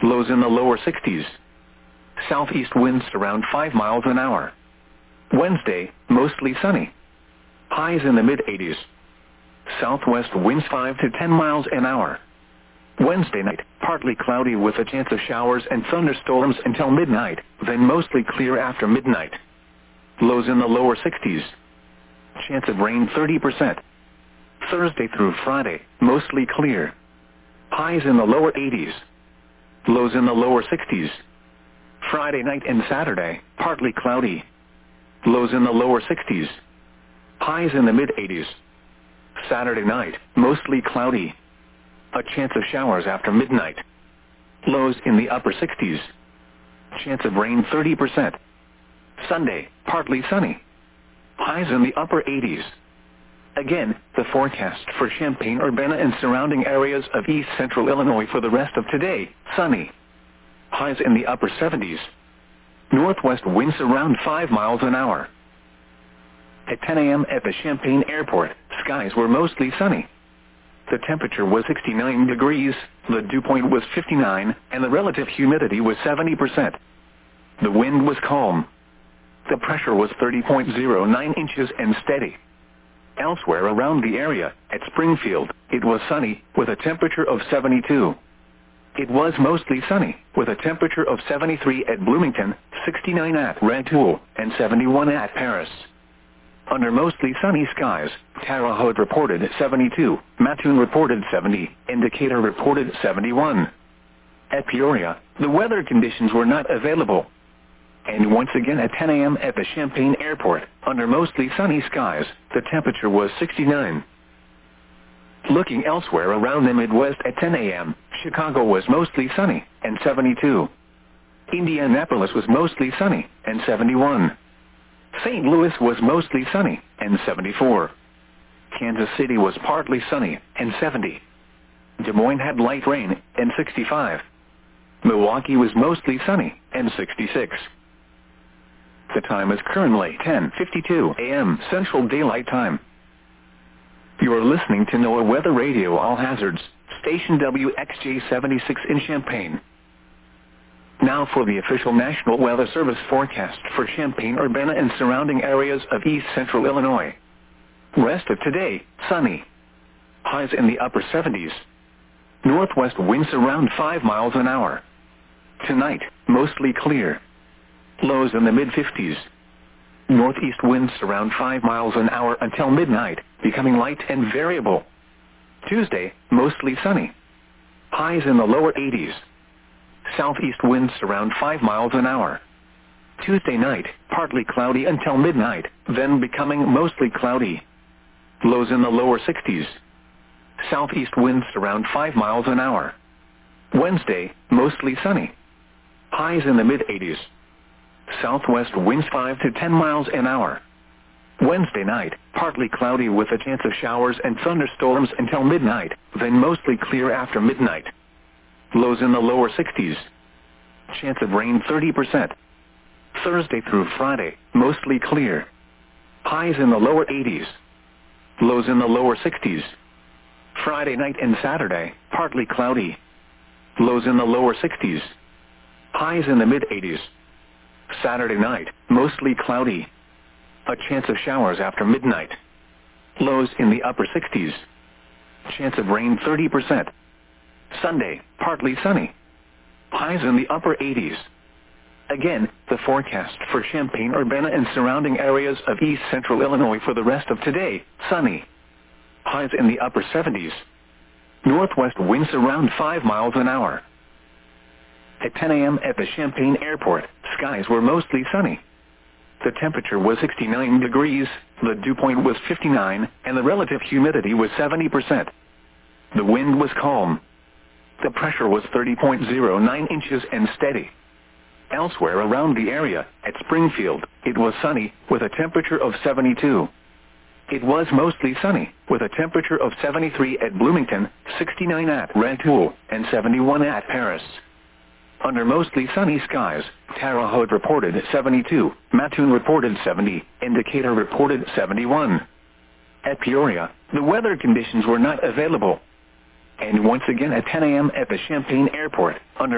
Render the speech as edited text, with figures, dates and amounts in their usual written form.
Lows in the lower 60s. Southeast winds around 5 miles an hour. Wednesday, mostly sunny. Highs in the mid-80s. Southwest winds 5 to 10 miles an hour. Wednesday night, partly cloudy with a chance of showers and thunderstorms until midnight, then mostly clear after midnight. Lows in the lower 60s. Chance of rain 30%. Thursday through Friday, mostly clear. Highs in the lower 80s. Lows in the lower 60s. Friday night and Saturday, partly cloudy. Lows in the lower 60s. Highs in the mid-80s. Saturday night, mostly cloudy. A chance of showers after midnight. Lows in the upper 60s. Chance of rain 30%. Sunday, partly sunny. Highs in the upper 80s. Again, the forecast for Champaign-Urbana and surrounding areas of east central Illinois for the rest of today, sunny. Highs in the upper 70s. Northwest winds around 5 miles an hour. At 10 a.m. at the Champaign Airport, skies were mostly sunny. The temperature was 69 degrees, the dew point was 59, and the relative humidity was 70%. The wind was calm. The pressure was 30.09 inches and steady. Elsewhere around the area, at Springfield, it was sunny, with a temperature of 72. It was mostly sunny, with a temperature of 73 at Bloomington, 69 at Rantoul, and 71 at Paris. Under mostly sunny skies, Terre Haute reported 72, Mattoon reported 70, and Decatur reported 71. At Peoria, the weather conditions were not available. And once again at 10 a.m. at the Champaign Airport, under mostly sunny skies, the temperature was 69. Looking elsewhere around the Midwest at 10 a.m., Chicago was mostly sunny, and 72. Indianapolis was mostly sunny, and 71. St. Louis was mostly sunny, and 74. Kansas City was partly sunny, and 70. Des Moines had light rain, and 65. Milwaukee was mostly sunny, and 66. The time is currently 10:52 a.m. Central Daylight Time. You are listening to NOAA Weather Radio All Hazards, station WXJ-76 in Champaign. Now for the official National Weather Service forecast for Champaign-Urbana and surrounding areas of east central Illinois. Rest of today, sunny. Highs in the upper 70s. Northwest winds around 5 miles an hour. Tonight, mostly clear. Lows in the mid-50s. Northeast winds around 5 miles an hour until midnight, becoming light and variable. Tuesday, mostly sunny. Highs in the lower 80s. Southeast winds around 5 miles an hour. Tuesday night, partly cloudy until midnight, then becoming mostly cloudy. Lows in the lower 60s. Southeast winds around 5 miles an hour. Wednesday, mostly sunny. Highs in the mid-80s. Southwest winds 5 to 10 miles an hour. Wednesday night, partly cloudy with a chance of showers and thunderstorms until midnight, then mostly clear after midnight. Lows in the lower 60s. Chance of rain 30%. Thursday through Friday, mostly clear. Highs in the lower 80s. Lows in the lower 60s. Friday night and Saturday, partly cloudy. Lows in the lower 60s. Highs in the mid-80s. Saturday night, mostly cloudy. A chance of showers after midnight. Lows in the upper 60s. Chance of rain 30%. Sunday, partly sunny. Highs in the upper 80s. Again, the forecast for Champaign-Urbana and surrounding areas of east central Illinois for the rest of today, sunny. Highs in the upper 70s. Northwest winds around 5 miles an hour. At 10 a.m. at the Champaign Airport, skies were mostly sunny. The temperature was 69 degrees, the dew point was 59, and the relative humidity was 70%. The wind was calm. The pressure was 30.09 inches and steady. Elsewhere around the area, at Springfield, it was sunny, with a temperature of 72. It was mostly sunny, with a temperature of 73 at Bloomington, 69 at Rantoul, and 71 at Paris. Under mostly sunny skies, Terre Haute reported 72, Mattoon reported 70, and Decatur reported 71. At Peoria, the weather conditions were not available. And once again at 10 a.m. at the Champaign Airport, under